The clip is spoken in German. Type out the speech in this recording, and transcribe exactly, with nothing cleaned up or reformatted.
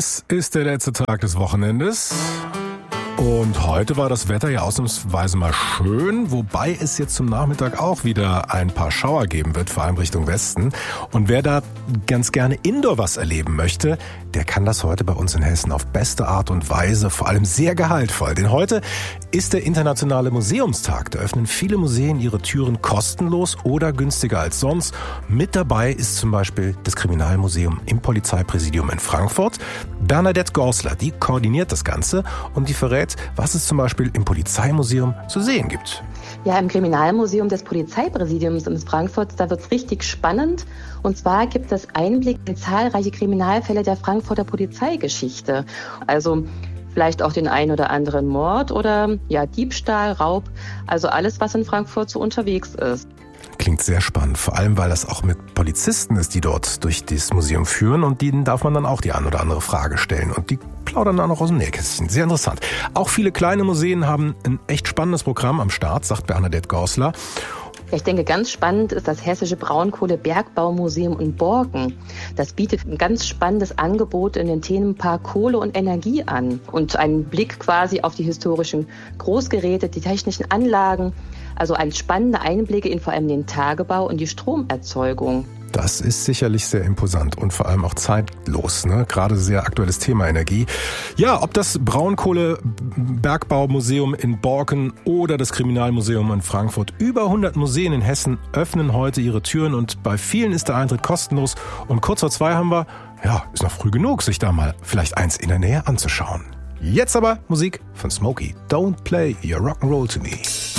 Es ist der letzte Tag des Wochenendes. Und heute war das Wetter ja ausnahmsweise mal schön, wobei es jetzt zum Nachmittag auch wieder ein paar Schauer geben wird, vor allem Richtung Westen. Und wer da ganz gerne indoor was erleben möchte, der kann das heute bei uns in Hessen auf beste Art und Weise, vor allem sehr gehaltvoll. Denn heute ist der internationale Museumstag. Da öffnen viele Museen ihre Türen kostenlos oder günstiger als sonst. Mit dabei ist zum Beispiel das Kriminalmuseum im Polizeipräsidium in Frankfurt. Bernadette Gorsler, die koordiniert das Ganze und die verrät, was es zum Beispiel im Polizeimuseum zu sehen gibt. Ja, im Kriminalmuseum des Polizeipräsidiums in Frankfurt, da wird's richtig spannend. Und zwar gibt es Einblick in zahlreiche Kriminalfälle der Frankfurter Polizeigeschichte. Also vielleicht auch den einen oder anderen Mord oder ja Diebstahl, Raub, also alles, was in Frankfurt so unterwegs ist. Klingt sehr spannend, vor allem, weil das auch mit Polizisten ist, die dort durch das Museum führen und denen darf man dann auch die ein oder andere Frage stellen und die plaudern dann auch aus dem Nähkästchen. Sehr interessant. Auch viele kleine Museen haben ein echt spannendes Programm am Start, sagt Bernadette Gorsler. Ich denke, ganz spannend ist das Hessische Braunkohle-Bergbaumuseum in Borken. Das bietet ein ganz spannendes Angebot in den Themenpark Kohle und Energie an und einen Blick quasi auf die historischen Großgeräte, die technischen Anlagen. Also ein spannender Einblicke in vor allem den Tagebau und die Stromerzeugung. Das ist sicherlich sehr imposant und vor allem auch zeitlos, ne? Gerade sehr aktuelles Thema Energie. Ja, ob das Braunkohle-Bergbaumuseum in Borken oder das Kriminalmuseum in Frankfurt. Über hundert Museen in Hessen öffnen heute ihre Türen und bei vielen ist der Eintritt kostenlos. Und kurz vor zwei haben wir, ja, ist noch früh genug, sich da mal vielleicht eins in der Nähe anzuschauen. Jetzt aber Musik von Smokey. Don't play your rock'n'roll to me.